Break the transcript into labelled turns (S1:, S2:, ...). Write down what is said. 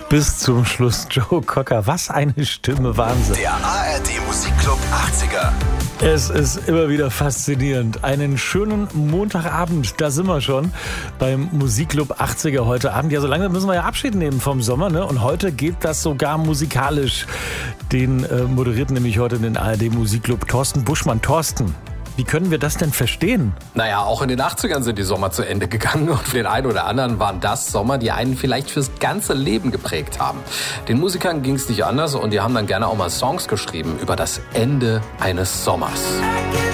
S1: Bis zum Schluss Joe Cocker. Was eine Stimme, Wahnsinn.
S2: Der ARD Musikclub 80er.
S1: Es ist immer wieder faszinierend. Einen schönen Montagabend, da sind wir schon beim Musikclub 80er heute Abend. Ja, so langsam müssen wir ja Abschied nehmen vom Sommer, ne? Und heute geht das sogar musikalisch. Den moderiert nämlich heute den ARD Musikclub Thorsten Buschmann. Thorsten, wie können wir das denn verstehen?
S3: Naja, auch in den 80ern sind die Sommer zu Ende gegangen und für den einen oder anderen waren das Sommer, die einen vielleicht fürs ganze Leben geprägt haben. Den Musikern ging es nicht anders und die haben dann gerne auch mal Songs geschrieben über das Ende eines Sommers.